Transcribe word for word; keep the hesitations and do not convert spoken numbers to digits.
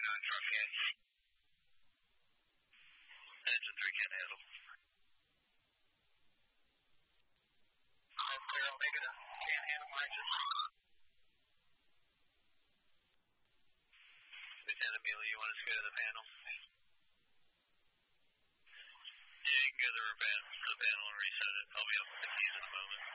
nine truck in. Engine three can't handle. All clear, Omega. Can't handle engine. Lieutenant Mealy, you want us to go to the panel? Yeah, you can go to the panel, to the panel and reset it. I'll be up with the keys in a moment.